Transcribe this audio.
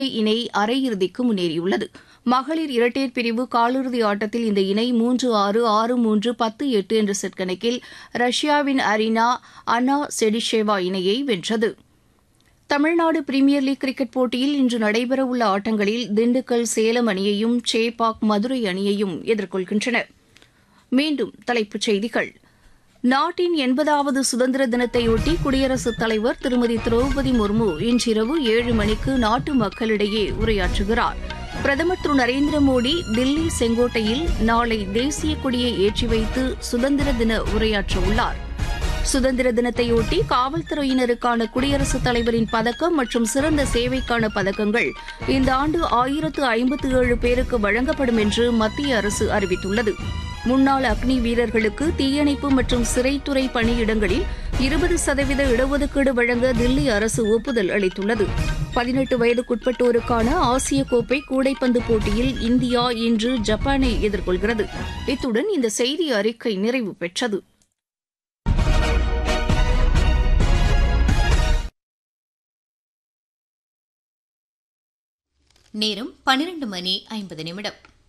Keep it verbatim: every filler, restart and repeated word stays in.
இணை அரையிறுதிக்கு முன்னேறியுள்ளது. மகளிர் இரட்டையர் பிரிவு காலிறுதி ஆட்டத்தில் இந்த இணை மூன்று ஆறு ஆறு மூன்று பத்து எட்டு என்ற செட் கணக்கில் ரஷ்யாவின் அரினா அன்னா செடிஷேவா இணையை வென்றது. தமிழ்நாடு பிரீமியர் லீக் கிரிக்கெட் போட்டியில் இன்று நடைபெறவுள்ள ஆட்டங்களில் திண்டுக்கல் சேலம் அணியையும் சேப்பாக் மதுரை அணியையும் எதிர்கொள்கின்றன. மீண்டும் தலைப்புச் செய்திகள். நாட்டின் எண்பதாவது சுதந்திர தினத்தையொட்டி குடியரசுத் தலைவர் திருமதி திரௌபதி முர்மு இன்றிரவு ஏழு மணிக்கு நாட்டு மக்களிடையே உரையாற்றுகிறார். பிரதமர் திரு நரேந்திர மோடி தில்லி செங்கோட்டையில் நாளை தேசிய கொடியை ஏற்றி வைத்து சுதந்திர தின உரையாற்றவுள்ளார். சுதந்திர தினத்தையொட்டி காவல்துறையினருக்கான குடியரசுத் தலைவரின் பதக்கம் மற்றும் சிறந்த சேவைக்கான பதக்கங்கள் இந்த ஆண்டு ஆயிரத்து ஐம்பத்து ஏழு பேருக்கு வழங்கப்படும் என்று மத்திய அரசு அறிவித்துள்ளது. முன்னாள் அக்னி வீரர்களுக்கு தீயணைப்பு மற்றும் சிறைத்துறை பணியிடங்களில் இருபது சதவீத இடஒதுக்கீடு வழங்க தில்லி அரசு ஒப்புதல் அளித்துள்ளது. பதினெட்டு வயதுக்குட்பட்டோருக்கான ஆசிய கோப்பை கூடைப்பந்து போட்டியில் இந்தியா இன்று ஜப்பானை எதிர்கொள்கிறது. இத்துடன் இந்த செய்தி அறிக்கை நிறைவு பெற்றது. நேரம் பனிரெண்டு மணி ஐம்பது நிமிடம்.